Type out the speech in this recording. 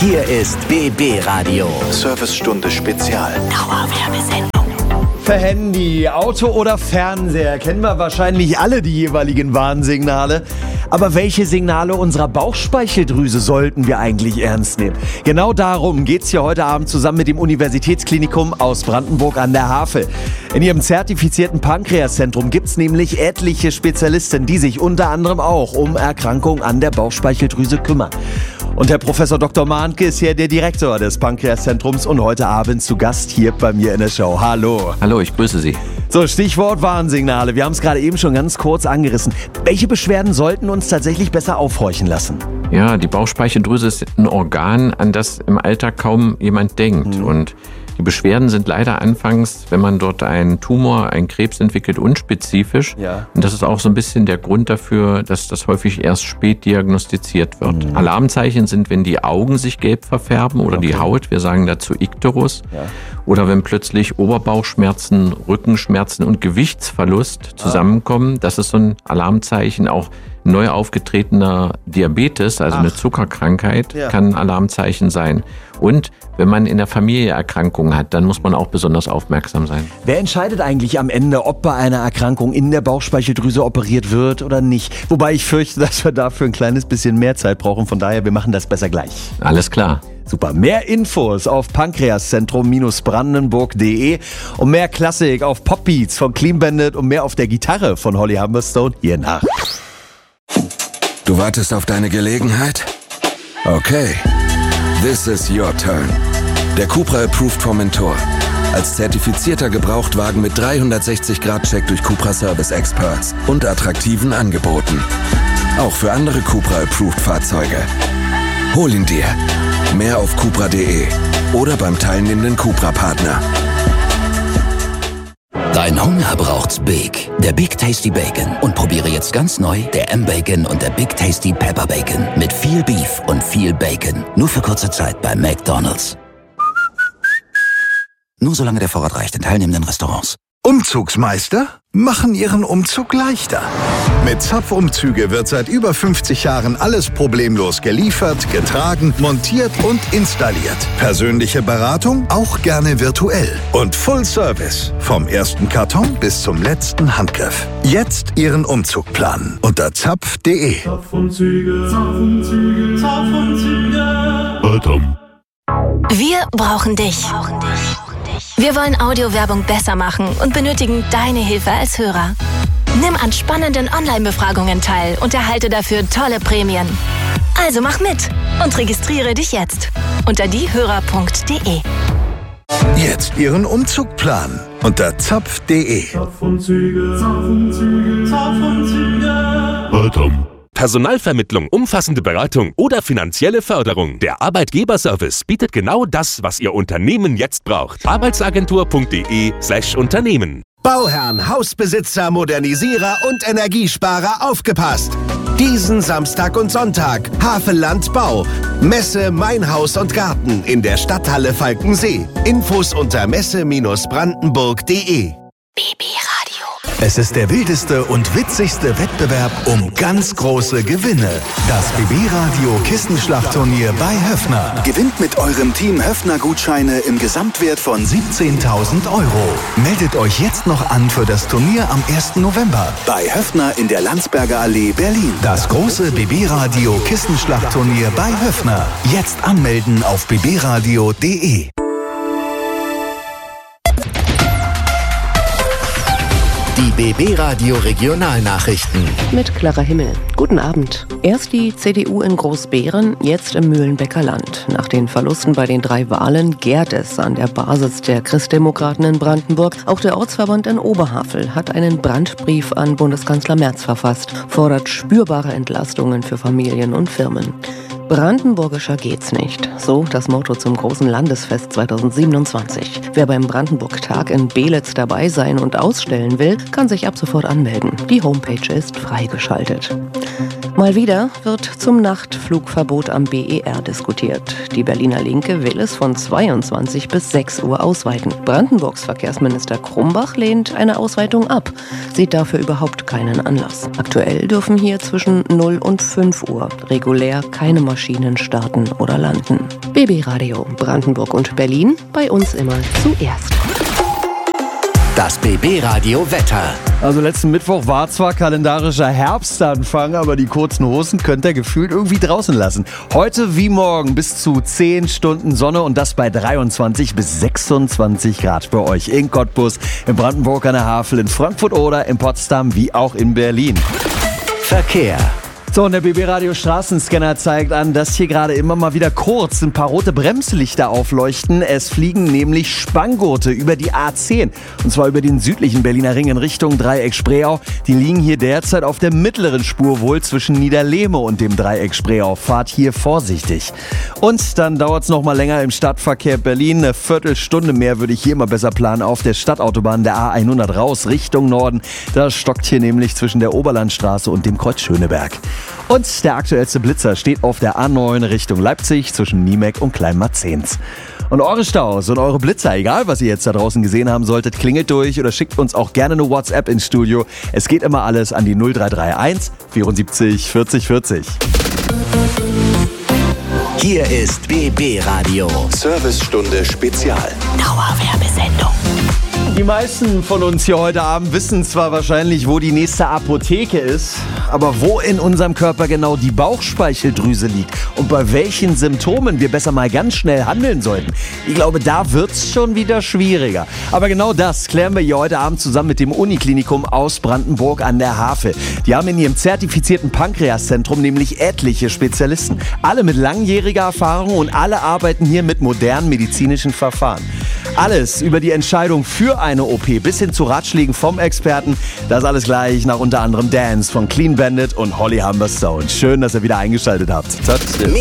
Hier ist BB Radio. Servicestunde Spezial. Dauerwerbesendung. Per Handy, Auto oder Fernseher kennen wir wahrscheinlich alle die jeweiligen Warnsignale. Aber welche Signale unserer Bauchspeicheldrüse sollten wir eigentlich ernst nehmen? Genau darum geht's hier heute Abend zusammen mit dem Universitätsklinikum aus Brandenburg an der Havel. In ihrem zertifizierten Pankreaszentrum gibt's nämlich etliche Spezialisten, die sich unter anderem auch um Erkrankungen an der Bauchspeicheldrüse kümmern. Und Herr Professor Dr. Mahnke ist hier der Direktor des Pankreaszentrums und heute Abend zu Gast hier bei mir in der Show. Hallo. Hallo, ich grüße Sie. So, Stichwort Warnsignale. Wir haben es gerade eben schon ganz kurz angerissen. Welche Beschwerden sollten uns tatsächlich besser aufhorchen lassen? Ja, die Bauchspeicheldrüse ist ein Organ, an das im Alltag kaum jemand denkt. Und die Beschwerden sind leider anfangs, wenn man dort einen Tumor, einen Krebs entwickelt, unspezifisch. Ja. Und das ist auch so ein bisschen der Grund dafür, dass das häufig erst spät diagnostiziert wird. Alarmzeichen sind, wenn die Augen sich gelb verfärben oder die Haut, wir sagen dazu Ikterus. Ja. Oder wenn plötzlich Oberbauchschmerzen, Rückenschmerzen und Gewichtsverlust zusammenkommen. Das ist so ein Alarmzeichen. Auch neu aufgetretener Diabetes, also eine Zuckerkrankheit, kann ein Alarmzeichen sein. Und wenn man in der Familie Erkrankungen hat, dann muss man auch besonders aufmerksam sein. Wer entscheidet eigentlich am Ende, ob bei einer Erkrankung in der Bauchspeicheldrüse operiert wird oder nicht? Wobei ich fürchte, dass wir dafür ein kleines bisschen mehr Zeit brauchen. Von daher, wir machen das besser gleich. Alles klar. Super. Mehr Infos auf pankreaszentrum-brandenburg.de und mehr Klassik auf Popbeats von Clean Bandit und mehr auf der Gitarre von Holly Humberstone hier nach. Du wartest auf deine Gelegenheit? Okay. This is your turn. Der Cupra Approved Formentor. Als zertifizierter Gebrauchtwagen mit 360-Grad-Check durch Cupra Service Experts und attraktiven Angeboten. Auch für andere Cupra Approved Fahrzeuge. Hol ihn dir. Mehr auf cupra.de oder beim teilnehmenden Cupra-Partner. Dein Hunger braucht's Big. Der Big Tasty Bacon. Und probiere jetzt ganz neu der M-Bacon und der Big Tasty Pepper Bacon. Mit viel Beef und viel Bacon. Nur für kurze Zeit bei McDonald's. Nur solange der Vorrat reicht in teilnehmenden Restaurants. Umzugsmeister machen Ihren Umzug leichter. Mit Zapf-Umzüge wird seit über 50 Jahren alles problemlos geliefert, getragen, montiert und installiert. Persönliche Beratung auch gerne virtuell. Und Full Service. Vom ersten Karton bis zum letzten Handgriff. Jetzt Ihren Umzug planen unter zapf.de. Zapfumzüge, Zapfumzüge, Zapfumzüge. Wir brauchen dich. Wir wollen Audiowerbung besser machen und benötigen deine Hilfe als Hörer. Nimm an spannenden Online-Befragungen teil und erhalte dafür tolle Prämien. Also mach mit und registriere dich jetzt unter diehörer.de. Jetzt Ihren Umzug planen unter zapf.de. Zapfumzüge, Zapfumzüge, Zapfumzüge. Personalvermittlung, umfassende Beratung oder finanzielle Förderung. Der Arbeitgeberservice bietet genau das, was Ihr Unternehmen jetzt braucht. Arbeitsagentur.de/Unternehmen. Bauherren, Hausbesitzer, Modernisierer und Energiesparer aufgepasst! Diesen Samstag und Sonntag Havelland Bau. Messe Mein Haus und Garten in der Stadthalle Falkensee. Infos unter messe-brandenburg.de. BB Radio. Es ist der wildeste und witzigste Wettbewerb um ganz große Gewinne. Das BB-Radio Kissenschlachtturnier bei Höffner. Gewinnt mit eurem Team Höffner-Gutscheine im Gesamtwert von 17.000 €. Meldet euch jetzt noch an für das Turnier am 1. November bei Höffner in der Landsberger Allee, Berlin. Das große BB-Radio Kissenschlachtturnier bei Höffner. Jetzt anmelden auf bbradio.de. Die BB Radio Regionalnachrichten. Mit Clara Himmel. Guten Abend. Erst die CDU in Großbeeren, jetzt im Mühlenbecker Land. Nach den Verlusten bei den 3 Wahlen gärt es an der Basis der Christdemokraten in Brandenburg. Auch der Ortsverband in Oberhavel hat einen Brandbrief an Bundeskanzler Merz verfasst, fordert spürbare Entlastungen für Familien und Firmen. Brandenburgischer geht's nicht. So das Motto zum großen Landesfest 2027. Wer beim Brandenburg-Tag in Belitz dabei sein und ausstellen will, kann sich ab sofort anmelden. Die Homepage ist freigeschaltet. Mal wieder wird zum Nachtflugverbot am BER diskutiert. Die Berliner Linke will es von 22 bis 6 Uhr ausweiten. Brandenburgs Verkehrsminister Krumbach lehnt eine Ausweitung ab, sieht dafür überhaupt keinen Anlass. Aktuell dürfen hier zwischen 0 und 5 Uhr regulär keine Maschinen starten oder landen. BB Radio Brandenburg und Berlin, bei uns immer zuerst. Das BB Radio Wetter. Also letzten Mittwoch war zwar kalendarischer Herbstanfang, aber die kurzen Hosen könnt ihr gefühlt irgendwie draußen lassen. Heute wie morgen bis zu 10 Stunden Sonne und das bei 23 bis 26 Grad bei euch in Cottbus, in Brandenburg an der Havel, in Frankfurt oder in Potsdam wie auch in Berlin. Verkehr. So, und der BB-Radio Straßenscanner zeigt an, dass hier gerade immer mal wieder kurz ein paar rote Bremslichter aufleuchten. Es fliegen nämlich Spanngurte über die A10. Und zwar über den südlichen Berliner Ring in Richtung Dreieck Spreeau. Die liegen hier derzeit auf der mittleren Spur wohl zwischen Niederlehme und dem Dreieck Spreeau. Fahrt hier vorsichtig. Und dann dauert es noch mal länger im Stadtverkehr Berlin. Eine Viertelstunde mehr würde ich hier mal besser planen auf der Stadtautobahn der A100 raus Richtung Norden. Da stockt hier nämlich zwischen der Oberlandstraße und dem Kreuz Schöneberg. Und der aktuellste Blitzer steht auf der A9 Richtung Leipzig zwischen Niemek und Kleinmarzens. Und eure Staus und eure Blitzer, egal was ihr jetzt da draußen gesehen haben solltet, klingelt durch oder schickt uns auch gerne eine WhatsApp ins Studio. Es geht immer alles an die 0331 74 40 40. Hier ist BB Radio. Servicestunde Spezial. Dauerwerbesendung. Die meisten von uns hier heute Abend wissen zwar wahrscheinlich, wo die nächste Apotheke ist, aber wo in unserem Körper genau die Bauchspeicheldrüse liegt und bei welchen Symptomen wir besser mal ganz schnell handeln sollten, ich glaube, da wird's schon wieder schwieriger. Aber genau das klären wir hier heute Abend zusammen mit dem Uniklinikum aus Brandenburg an der Havel. Die haben in ihrem zertifizierten Pankreaszentrum nämlich etliche Spezialisten. Alle mit langjähriger Erfahrung und alle arbeiten hier mit modernen medizinischen Verfahren. Alles über die Entscheidung für eine OP bis hin zu Ratschlägen vom Experten. Das alles gleich nach unter anderem Dance von Clean Bandit und Holly Humberstone. Schön, dass ihr wieder eingeschaltet habt.